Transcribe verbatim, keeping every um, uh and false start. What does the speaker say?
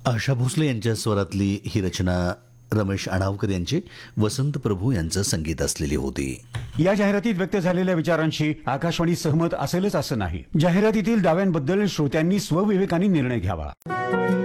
आशा भोसले यांच्या स्वरातली ही रचना रमेश अणावकर यांची वसंत प्रभू यांचं संगीत असलेली होती. या जाहिरातीत व्यक्त झालेल्या विचारांशी आकाशवाणी सहमत असेलच असं नाही. जाहिरातीतील दाव्यांबद्दल श्रोत्यांनी स्वविवेकाने निर्णय घ्यावा.